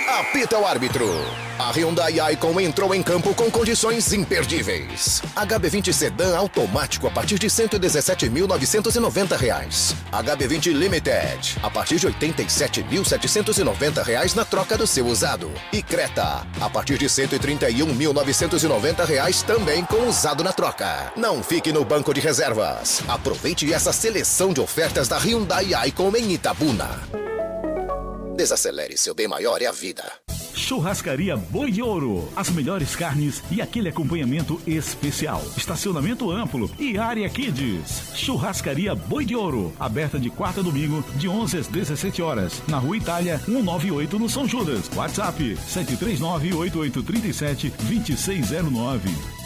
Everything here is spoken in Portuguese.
Apita o árbitro. A Hyundai Icon entrou em campo com condições imperdíveis. HB20 Sedan automático a partir de R$ 117.990. HB20 Limited a partir de R$ 87.790 na troca do seu usado. E Creta a partir de R$ 131.990 também com usado na troca. Não fique no banco de reservas. Aproveite essa seleção de ofertas da Hyundai Icon em Itabuna. Desacelere, seu bem maior é a vida. Churrascaria Boi de Ouro. As melhores carnes e aquele acompanhamento especial. Estacionamento amplo e área Kids. Churrascaria Boi de Ouro. Aberta de quarta a domingo, de 11 às 17 horas. Na Rua Itália, 198 no São Judas. WhatsApp 739-8837-2609.